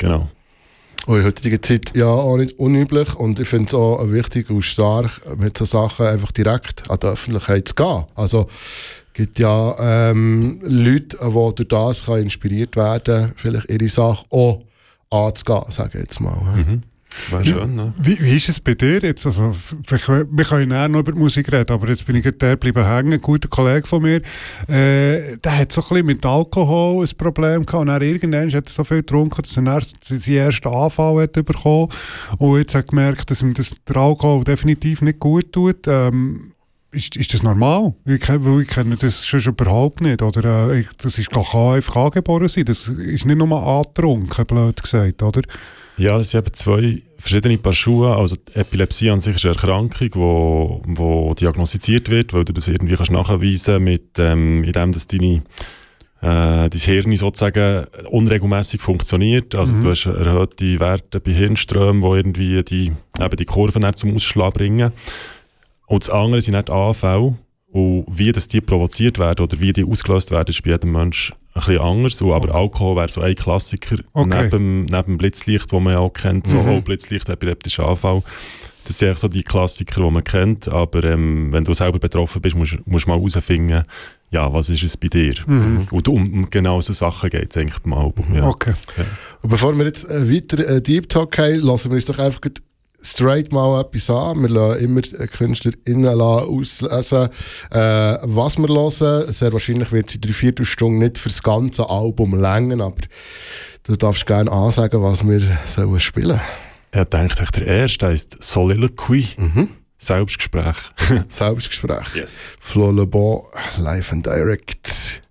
Genau. Und in heutiger Zeit ja auch nicht unüblich und ich finde es auch wichtig und stark, mit so Sachen einfach direkt an die Öffentlichkeit zu gehen. Also es gibt ja Leute, die durch das kann inspiriert werden, vielleicht ihre Sache auch anzugehen, sage ich jetzt mal. Mhm. Wäre schön, ne? Wie ist es bei dir jetzt? Also, wir können ja noch über die Musik reden, aber jetzt bin ich gerade bleiben hängen. Ein guter Kollege von mir, der hat so ein bisschen mit Alkohol ein Problem gehabt. Und dann irgendwann hat er so viel getrunken, dass er dann seinen ersten Anfall hat bekommen. Und jetzt hat er gemerkt, dass ihm der Alkohol definitiv nicht gut tut. Ist das normal? Ich kenne das schon überhaupt nicht. Oder, das ist doch einfach angeboren sein. Das ist nicht nur angetrunken, blöd gesagt, oder? Ja, es sind eben zwei verschiedene Paar Schuhe. Also die Epilepsie an sich ist eine Erkrankung, die diagnostiziert wird, weil du das irgendwie kannst nachweisen mit indem dass dein Hirn sozusagen unregelmäßig funktioniert. Also du hast erhöhte Werte bei Hirnströmen, die irgendwie die Kurven zum Ausschlag bringen. Und das andere sind nicht Anfälle. Und wie das die provoziert werden oder wie die ausgelöst werden, ist bei jedem Menschen ein bisschen anders. Aber Alkohol wäre so ein Klassiker neben Blitzlicht, das man ja auch kennt. So Blitzlicht, epileptischer Anfall. Das sind eigentlich so die Klassiker, die man kennt. Aber wenn du selber betroffen bist, musst du mal herausfinden, ja, was ist es bei dir? Und um genau so Sachen geht es eigentlich beim Album. Ja. Okay. Ja. Und bevor wir jetzt weiter Deep Talk haben, lassen wir uns doch einfach straight mal etwas an. Wir lassen immer KünstlerInnen auslesen, was wir hören. Sehr wahrscheinlich wird sie 3/4 Stunde nicht für das ganze Album länger, aber du darfst gerne ansagen, was wir sollen spielen. Er denkt, der erste heisst Soliloquy. Selbstgespräch. Selbstgespräch. Yes. Flo Le Bon, live and direct.